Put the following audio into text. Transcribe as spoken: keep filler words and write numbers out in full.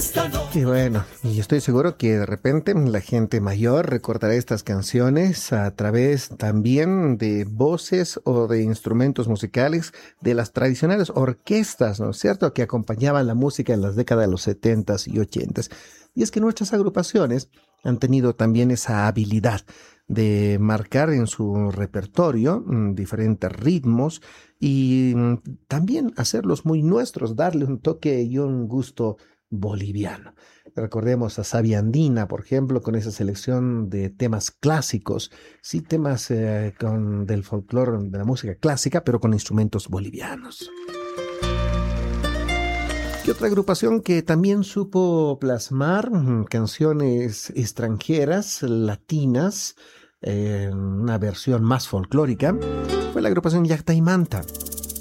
Y bueno, y estoy seguro que de repente la gente mayor recordará estas canciones a través también de voces o de instrumentos musicales de las tradicionales orquestas, ¿no es cierto?, que acompañaban la música en las décadas de los setentas y ochentas. Y es que nuestras agrupaciones han tenido también esa habilidad de marcar en su repertorio mm, diferentes ritmos y mm, también hacerlos muy nuestros, darle un toque y un gusto boliviano. Recordemos a Sabia Andina, por ejemplo, con esa selección de temas clásicos, sí, temas eh, con, del folclore, de la música clásica, pero con instrumentos bolivianos. Y otra agrupación que también supo plasmar mm, canciones extranjeras, latinas, eh, una versión más folclórica, fue la agrupación Llacta y Manta.